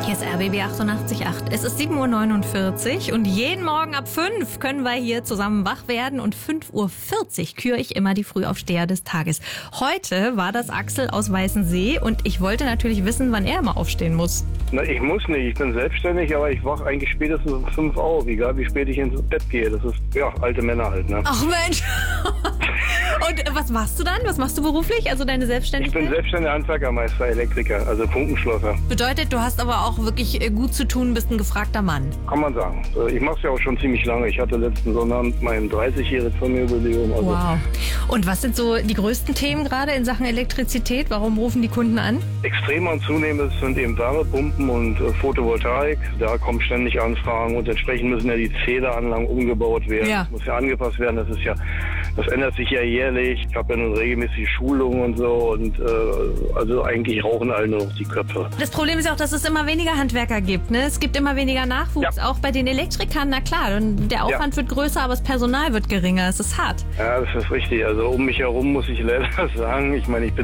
Hier ist RBB 88.8. Es ist 7.49 Uhr und jeden Morgen ab 5 können wir hier zusammen wach werden. Und 5.40 Uhr küre ich immer die Frühaufsteher des Tages. Heute war das Axel aus Weißensee und ich wollte natürlich wissen, wann er mal aufstehen muss. Na, ich muss nicht. Ich bin selbstständig, aber ich wache eigentlich spätestens um 5 auf, egal wie spät ich ins Bett gehe. Das ist, ja, alte Männer halt, ne? Ach Mensch. Und was machst du dann? Was machst du beruflich? Also deine Ich Selbstständigkeit? bin selbstständiger Handwerkermeister, Elektriker, also Funkenschlosser. Bedeutet, du hast aber auch wirklich gut zu tun, bist ein gefragter Mann. Kann man sagen. Ich mache es ja auch schon ziemlich lange. Ich hatte letzten Sonnabend mein 30-jähriges Firmenjubiläum. Also Wow. Und was sind so die größten Themen gerade in Sachen Elektrizität? Warum rufen die Kunden an? extrem und zunehmend sind eben Wärmepumpen und Photovoltaik. Da kommen ständig Anfragen und entsprechend müssen ja die Zähleranlagen umgebaut werden. Ja. Das muss ja angepasst werden. Das ändert sich ja jährlich. Ich habe ja nun regelmäßig Schulungen und so und also eigentlich rauchen alle nur noch die Köpfe. Das Problem ist auch, dass es immer weniger Handwerker gibt. Ne? Es gibt immer weniger Nachwuchs, auch bei den Elektrikern. Na klar, der Aufwand wird größer, aber das Personal wird geringer. Es ist hart. Ja, das ist richtig. Also um mich herum muss ich leider sagen, ich meine, ich bin